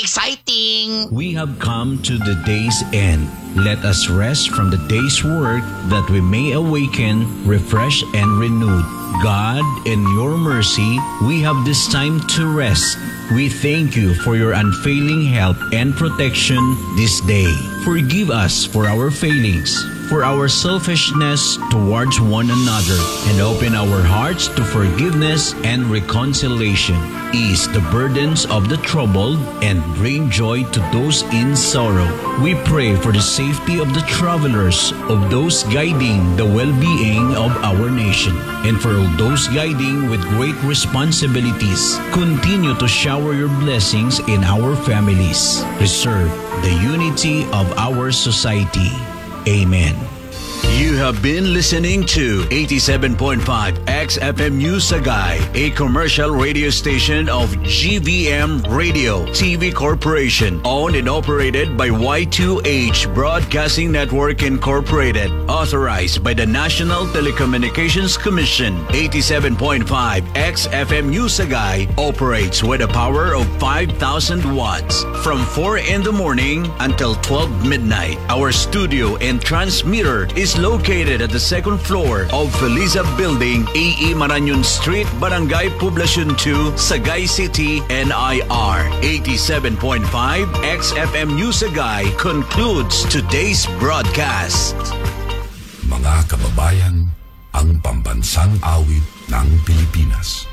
exciting! We have come to the day's end. Let us rest from the day's work that we may awaken, refreshed and renewed. God, in your mercy, we have this time to rest. We thank you for your unfailing help and protection this day. Forgive us for our failings, for our selfishness towards one another, and open our hearts to forgiveness and reconciliation. Ease the burdens of the troubled and bring joy to those in sorrow. We pray for the safety of the travelers, of those guiding the well-being of our nation, and for all those guiding with great responsibilities. Continue to shower your blessings in our families. Preserve the unity of our society. Amen. You have been listening to 87.5 XFM News Sagay, a commercial radio station of GVM Radio TV Corporation, owned and operated by Y2H Broadcasting Network Incorporated, authorized by the National Telecommunications Commission. 87.5 XFM News Sagay operates with a power of 5,000 watts from 4 in the morning until 12 midnight. Our studio and transmitter is located at the second floor of Feliza Building, A.E. Marañon Street, Barangay Poblacion 2, Sagay City, NIR. 87.5 XFM News Sagay concludes today's broadcast. Mga kababayan, ang pambansang awit ng Pilipinas.